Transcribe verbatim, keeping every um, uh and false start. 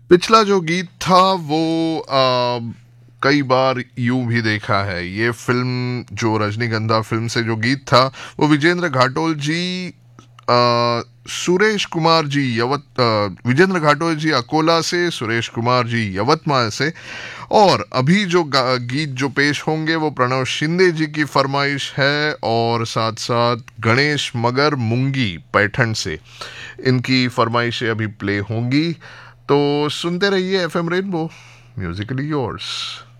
पिछला जो गीत था वो आ, कई बार यूं भी देखा है। ये फिल्म जो रजनीगंधा फिल्म से जो गीत था वो विजेंद्र घाटोल जी, आ, सुरेश कुमार जी यवत आ, विजेंद्र घाटोल जी अकोला से, सुरेश कुमार जी यवतमाल से। और अभी जो गा- गीत जो पेश होंगे वो प्रणव शिंदे जी की फरमाइश है, और साथ साथ गणेश मगर मुंगी पैठण से इनकी फरमाइशें अभी प्ले होंगी। तो सुनते रहिए F M rainbow, Musically yours.